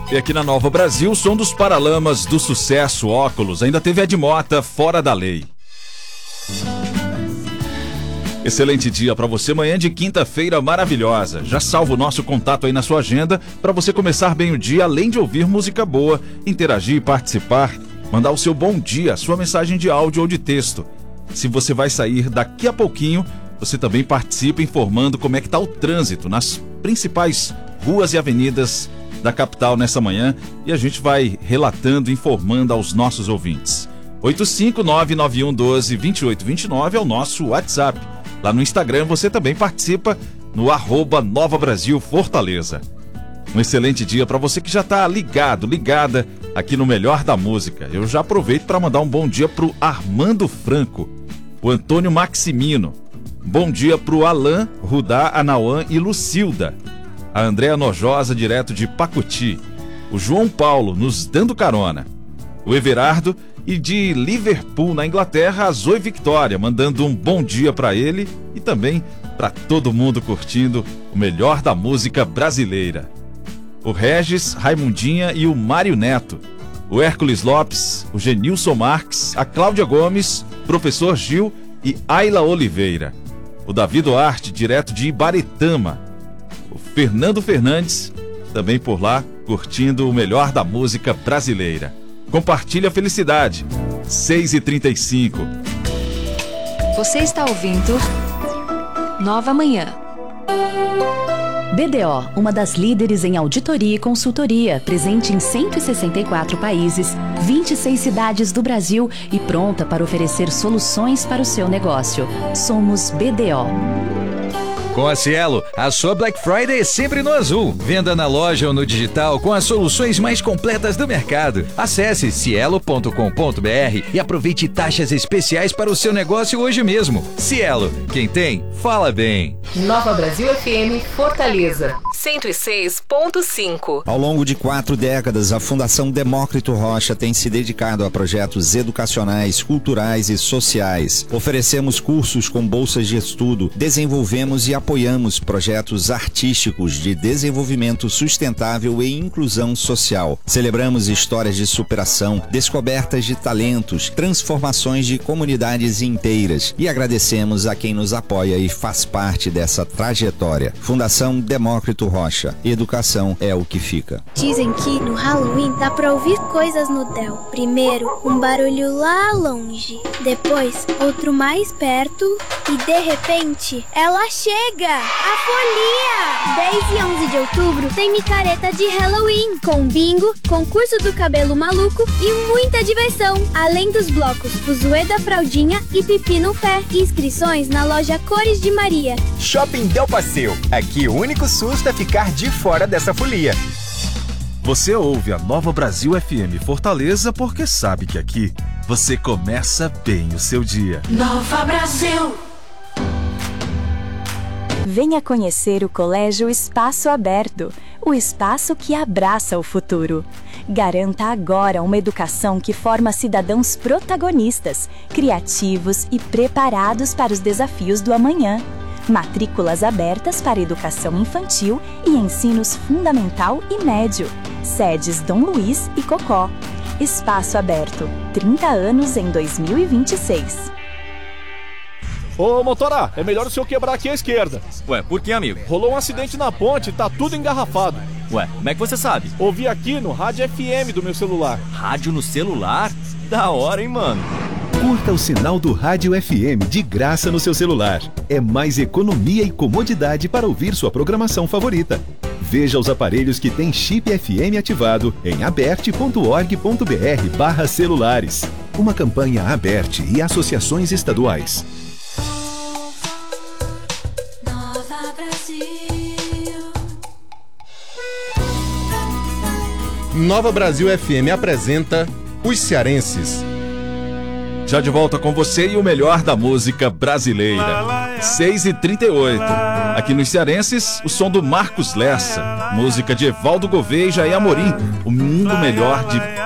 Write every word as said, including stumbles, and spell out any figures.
E aqui na Nova Brasil, o som dos Paralamas do Sucesso, Óculos. Ainda teve Ed Mota, Fora da Lei. Excelente dia para você, manhã de quinta-feira maravilhosa. Já salva o nosso contato aí na sua agenda para você começar bem o dia, além de ouvir música boa, interagir, participar, mandar o seu bom dia, sua mensagem de áudio ou de texto. Se você vai sair daqui a pouquinho, você também participa informando como é que tá o trânsito nas principais ruas e avenidas da capital nessa manhã, e a gente vai relatando, informando aos nossos ouvintes. oito cinco nove nove um um dois dois oito dois nove é o nosso WhatsApp. Lá no Instagram você também participa no arroba Nova Brasil Fortaleza. Um excelente dia para você que já está ligado, ligada aqui no Melhor da Música. Eu já aproveito para mandar um bom dia pro Armando Franco, o Antônio Maximino. Bom dia pro Alain, Rudá, Anauã e Lucilda. A Andréa Nojosa, direto de Pacuti. O João Paulo, nos dando carona. O Everardo, e de Liverpool, na Inglaterra, a Zoe Victoria, mandando um bom dia para ele e também para todo mundo curtindo o melhor da música brasileira. O Regis, Raimundinha e o Mário Neto. O Hércules Lopes, o Genilson Marques, a Cláudia Gomes, Professor Gil e Ayla Oliveira. O Davi Duarte, direto de Ibaretama. O Fernando Fernandes, também por lá, curtindo o melhor da música brasileira. Compartilha a felicidade. seis e trinta e cinco. Você está ouvindo Nova Manhã. B D O, uma das líderes em auditoria e consultoria, presente em cento e sessenta e quatro países, vinte e seis cidades do Brasil e pronta para oferecer soluções para o seu negócio. Somos B D O. Com a Cielo, a sua Black Friday é sempre no azul. Venda na loja ou no digital com as soluções mais completas do mercado. Acesse cielo ponto com ponto br e aproveite taxas especiais para o seu negócio hoje mesmo. Cielo, quem tem, fala bem. Nova Brasil F M Fortaleza, cento e seis ponto cinco. Ao longo de quatro décadas, a Fundação Demócrito Rocha tem se dedicado a projetos educacionais, culturais e sociais. Oferecemos cursos com bolsas de estudo, desenvolvemos e apoiamos projetos artísticos de desenvolvimento sustentável e inclusão social. Celebramos histórias de superação, descobertas de talentos, transformações de comunidades inteiras e agradecemos a quem nos apoia e faz parte dessa trajetória. Fundação Demócrito Rocha. Educação é o que fica. Dizem que no Halloween dá pra ouvir coisas no Del. Primeiro, um barulho lá longe. Depois, outro mais perto. E de repente, ela chega! A folia! dez e onze de outubro tem micareta de Halloween, com bingo, concurso do cabelo maluco e muita diversão. Além dos blocos Fuzuê da Fraldinha e Pipi no Pé. Inscrições na loja Cores de Maria. Shopping Del Passeio. Aqui o único susto é ficar de fora dessa folia. Você ouve a Nova Brasil F M Fortaleza porque sabe que aqui você começa bem o seu dia. Nova Brasil. Venha conhecer o Colégio Espaço Aberto, o espaço que abraça o futuro. Garanta agora uma educação que forma cidadãos protagonistas, criativos e preparados para os desafios do amanhã. Matrículas abertas para educação infantil e ensinos fundamental e médio. Sedes Dom Luiz e Cocó. Espaço Aberto, trinta anos em dois mil e vinte e seis. Ô, motora, é melhor o senhor quebrar aqui à esquerda. Ué, por que, amigo? Rolou um acidente na ponte e tá tudo engarrafado. Ué, como é que você sabe? Ouvi aqui no rádio F M do meu celular. Rádio no celular? Da hora, hein, mano? Curta o sinal do Rádio F M de graça no seu celular. É mais economia e comodidade para ouvir sua programação favorita. Veja os aparelhos que têm chip F M ativado em aberte ponto org ponto br barra celulares. Uma campanha Aberte e associações estaduais. Nova Brasil F M apresenta Os Cearenses. Já de volta com você e o melhor da música brasileira. seis e trinta e oito. Aqui nos Cearenses, o som do Marcos Lessa. Música de Evaldo Gouveia e Jair Amorim. O mundo melhor de